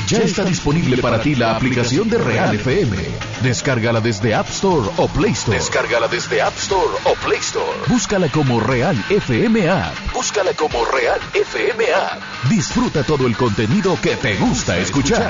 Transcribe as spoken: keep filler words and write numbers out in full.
Ya está disponible para ti la aplicación de Real F M. Descárgala desde App Store o Play Store. Descárgala desde App Store o Play Store. Búscala como Real F M App. Búscala como Real F M App. Disfruta todo el contenido que te gusta escuchar.